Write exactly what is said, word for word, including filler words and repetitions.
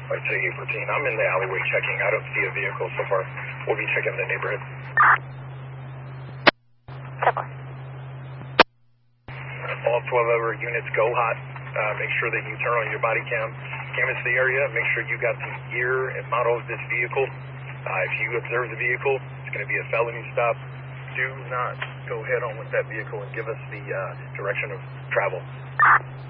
I'd say eight fourteen. I'm in the alleyway checking. I don't see a vehicle so far. We'll be checking the neighborhood. All twelve hour units go hot. Uh, make sure that you turn on your body cam. Canvas the area. Make sure you got the year and model of this vehicle. Uh, if you observe the vehicle, it's going to be a felony stop. Do not go head on with that vehicle and give us the uh, direction of travel.